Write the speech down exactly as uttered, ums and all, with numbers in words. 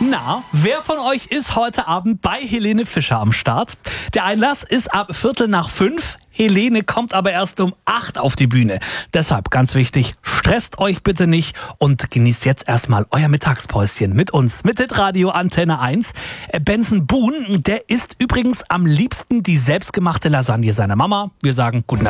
Na, wer von euch ist heute Abend bei Helene Fischer am Start? Der Einlass ist ab Viertel nach fünf. Helene kommt aber erst um acht auf die Bühne. Deshalb ganz wichtig, stresst euch bitte nicht und genießt jetzt erstmal euer Mittagspäuschen mit uns, mit Hitradio Antenne eins. Benson Boone, der isst übrigens am liebsten die selbstgemachte Lasagne seiner Mama. Wir sagen guten Appetit.